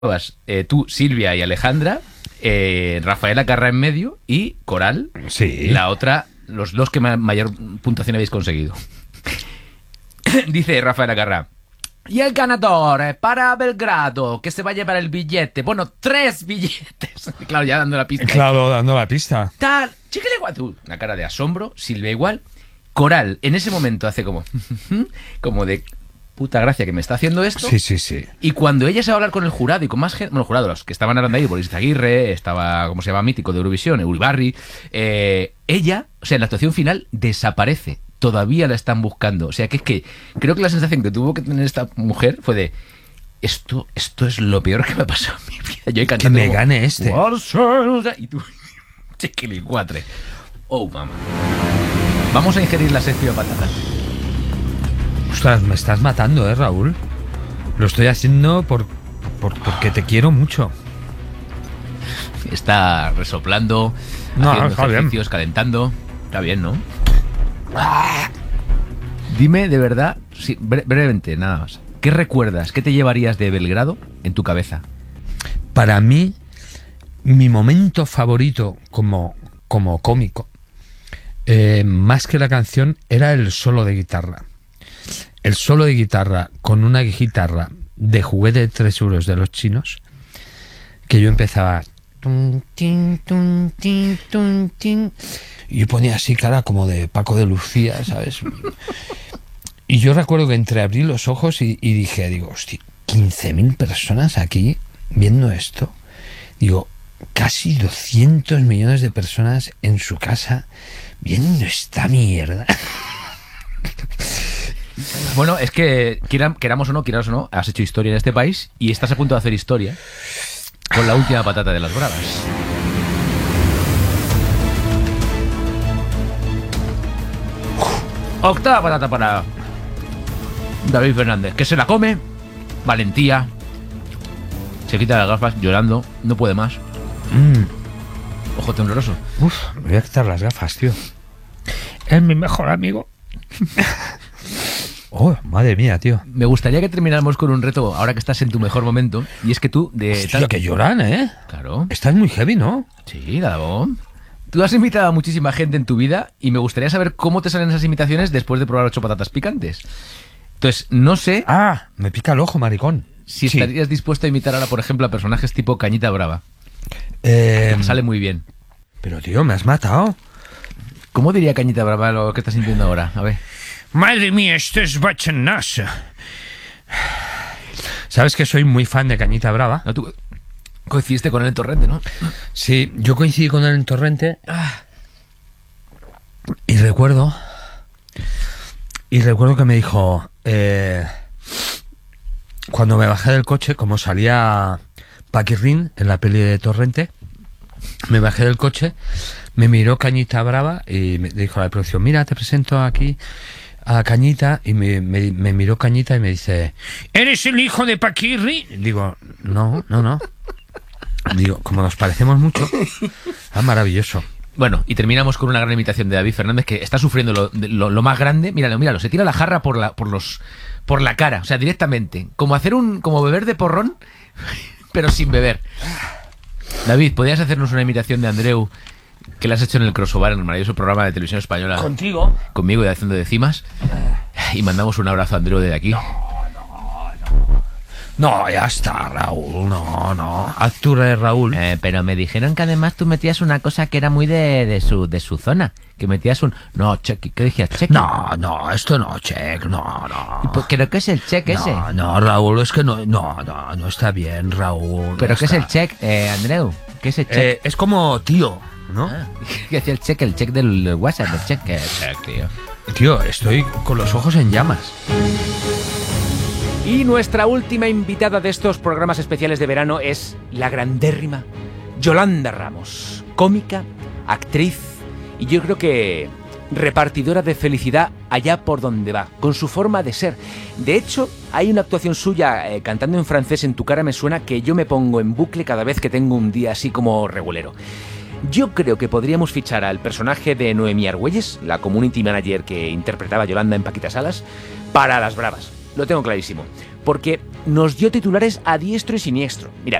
tú, Silvia y Alejandra, Rafaela Carrá en medio y Coral, Sí. la otra, los dos que mayor puntuación habéis conseguido. Dice Rafaela Carrá. Y el ganador para Belgrado, que se va a llevar el billete. Bueno, 3 billetes. Claro, ya dando la pista. Claro, dando la pista. Tal, chiquile guatú. Una cara de asombro, Silvia igual. Coral, en ese momento hace como... como de puta gracia que me está haciendo esto. Sí, sí, sí. Y cuando ella se va a hablar con el jurado y con más gente... Bueno, el jurado, los que estaban hablando ahí, Boris Izaguirre, estaba, ¿cómo se llama? Mítico de Eurovisión, Uribarri. Ella, o sea, en la actuación final, desaparece. Todavía la están buscando. O sea, que es que creo que la sensación que tuvo que tener esta mujer fue de... Esto es lo peor que me ha pasado en mi vida. Yo he cantado Que me como, gane este. Y tú... Chiquilicuatre. Oh, mamá. Vamos a ingerir la sección de patatas. Ostras, me estás matando, Raúl. Lo estoy haciendo porque te quiero mucho. Está resoplando, No, haciendo está bien. ejercicios, calentando. Está bien, ¿no? Dime de verdad, sí, brevemente, nada más. ¿Qué recuerdas? ¿Qué te llevarías de Belgrado en tu cabeza? Para mí, mi momento favorito como cómico, más que la canción, era el solo de guitarra. El solo de guitarra con una guitarra de juguete de 3 euros de los chinos, que yo empezaba... Tum, tin, tum, tin, tum, tin, y yo ponía así cara como de Paco de Lucía, ¿sabes? Y yo recuerdo que entreabrí los ojos y digo, hostia, 15.000 personas aquí viendo esto. Digo, casi 200 millones de personas en su casa viendo esta mierda. Bueno, es que queramos o no, has hecho historia en este país y estás a punto de hacer historia con la última patata de las bravas. Octava patata para David Fernández, que se la come, valentía, se quita las gafas llorando, no puede más. Ojo tembloroso. Uf, me voy a quitar las gafas, tío. Es mi mejor amigo. Oh, madre mía, tío. Me gustaría que termináramos con un reto ahora que estás en tu mejor momento, y es que tú Hostia, que lloran, ¿eh? Claro. Estás muy heavy, ¿no? Sí, Gabón. Tú has invitado a muchísima gente en tu vida y me gustaría saber cómo te salen esas imitaciones después de probar 8 patatas picantes. Entonces, no sé Ah, me pica el ojo, maricón. si Sí. estarías dispuesto a imitar ahora, por ejemplo, a personajes tipo Cañita Brava. Sale muy bien. Pero, tío, me has matado. ¿Cómo diría Cañita Brava lo que estás sintiendo ahora? A ver. Madre mía, esto es bachanazo. Sabes que soy muy fan de Cañita Brava. No, tú coincidiste con él en Torrente, ¿no? Sí, yo coincidí con él en Torrente. Y recuerdo que me dijo, cuando me bajé del coche, como salía Paquirrín en la peli de Torrente, me bajé del coche, me miró Cañita Brava y me dijo a la producción, mira, te presento aquí a Cañita, y me miró Cañita y me dice, ¿eres el hijo de Paquirri? Digo, no. Digo, como nos parecemos mucho. Ah, maravilloso. Bueno, y terminamos con una gran imitación de David Fernández que está sufriendo lo más grande. Míralo, se tira la jarra por la cara, o sea, directamente. Como beber de porrón, pero sin beber. David, ¿podrías hacernos una imitación de Andreu que la has hecho en el Crossover, en el maravilloso programa de televisión española? ¿Contigo? Conmigo y haciendo decimas. Y mandamos un abrazo a Andreu desde aquí. No, ya está, Raúl. No. Haz tu de Raúl. Pero me dijeron que además tú metías una cosa que era muy de su zona. Que metías un... No, check. ¿Qué decías? Check. No, esto no, check, no. ¿Pero qué es el check ese? No, Raúl, es que no está bien, Raúl. ¿Pero no qué es está. el check, Andreu? ¿Qué es el check? Es como tío, ¿no? ¿Qué hacía el check del WhatsApp? El check, tío. Tío, estoy con los ojos en llamas. Y nuestra última invitada de estos programas especiales de verano es la grandérrima Yolanda Ramos, cómica, actriz y yo creo que repartidora de felicidad allá por donde va, con su forma de ser. De hecho, hay una actuación suya cantando en francés, En tu cara me suena, que yo me pongo en bucle cada vez que tengo un día así como regulero. Yo creo que podríamos fichar al personaje de Noemí Argüelles, la community manager que interpretaba Yolanda en Paquita Salas, para Las Bravas. lo tengo clarísimo. Porque nos dio titulares a diestro y siniestro. Mira,